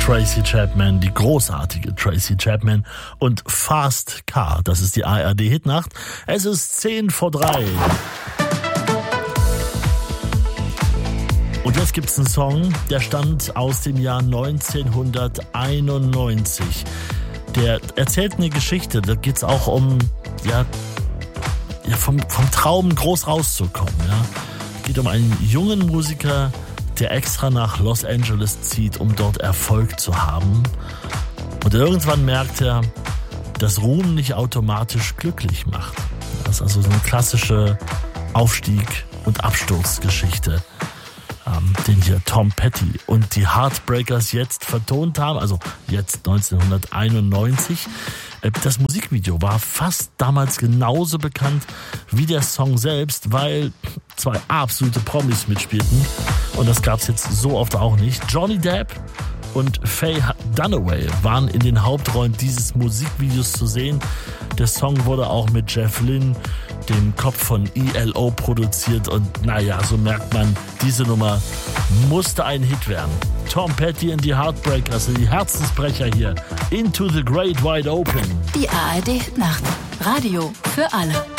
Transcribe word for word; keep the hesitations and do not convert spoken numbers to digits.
Tracy Chapman, die großartige Tracy Chapman und Fast Car. Das ist die A R D-Hitnacht. Es ist zehn vor drei. Und jetzt gibt's einen Song, der stammt aus dem Jahr neunzehnhunderteinundneunzig. Der erzählt eine Geschichte, da geht's auch um, ja, ja vom, vom Traum groß rauszukommen. Ja. Es geht um einen jungen Musiker, der extra nach Los Angeles zieht, um dort Erfolg zu haben. Und irgendwann merkt er, dass Ruhm nicht automatisch glücklich macht. Das ist also so eine klassische Aufstieg- und Absturzgeschichte, ähm, den hier Tom Petty und die Heartbreakers jetzt vertont haben, also jetzt neunzehnhunderteinundneunzig. Das Musikvideo war fast damals genauso bekannt wie der Song selbst, weil zwei absolute Promis mitspielten. Und das gab's jetzt so oft auch nicht. Johnny Depp und Faye Dunaway waren in den Hauptrollen dieses Musikvideos zu sehen. Der Song wurde auch mit Jeff Lynne, dem Kopf von E L O, produziert. Und naja, so merkt man, diese Nummer musste ein Hit werden. Tom Petty und die Heartbreakers, die Herzensbrecher hier. Into the Great Wide Open. Die A R D-Hitnacht. Radio für alle.